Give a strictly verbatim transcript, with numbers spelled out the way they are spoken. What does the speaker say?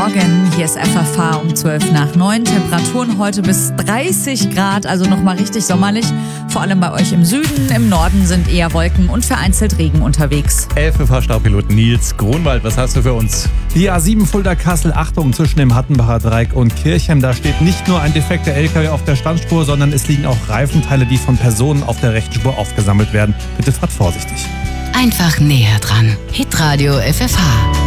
Morgen, hier ist F F H um zwölf nach neun. Temperaturen heute bis dreißig Grad, also nochmal richtig sommerlich. Vor allem bei euch im Süden, im Norden sind eher Wolken und vereinzelt Regen unterwegs. F F H-Staupilot Nils Grunwald, was hast du für uns? Die A sieben Fulda-Kassel, Achtung, zwischen dem Hattenbacher Dreieck und Kirchheim. Da steht nicht nur ein defekter L K W auf der Standspur, sondern es liegen auch Reifenteile, die von Personen auf der rechten Spur aufgesammelt werden. Bitte fahrt vorsichtig. Einfach näher dran. Hitradio F F H.